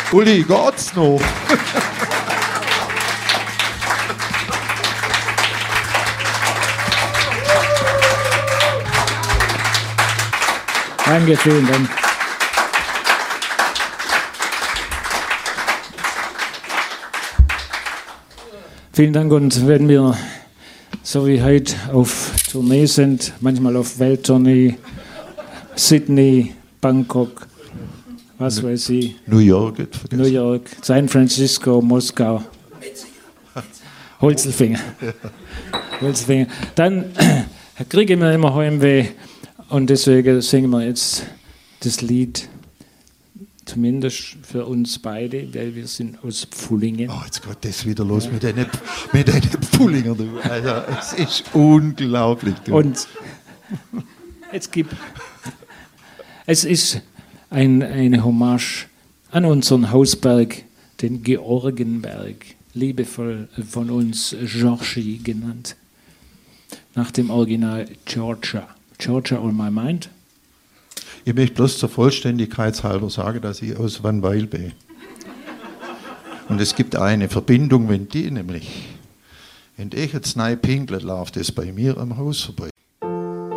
Uli, geht's noch? Danke, vielen Dank. Vielen Dank, und wenn wir so wie heute auf Tournee sind, manchmal auf Welttournee, Sydney, Bangkok, was weiß ich, New York, New York, San Francisco, Moskau, Holzelfinger. Holzelfinger. Dann kriege wir immer Heimweh, und deswegen singen wir jetzt das Lied, zumindest für uns beide, weil wir sind aus Pfullingen. Oh, jetzt geht das wieder los mit den Pfullinger. Also, es ist unglaublich. Du. Und es ist eine Hommage an unseren Hausberg, den Georgenberg, liebevoll von uns Georgie genannt, nach dem Original Georgia. Georgia on my mind. Ich möchte bloß zur Vollständigkeit halber sagen, dass ich aus Wanweil bin. Und es gibt eine Verbindung, wenn ich jetzt neu pinkle, läuft es bei mir am Haus vorbei.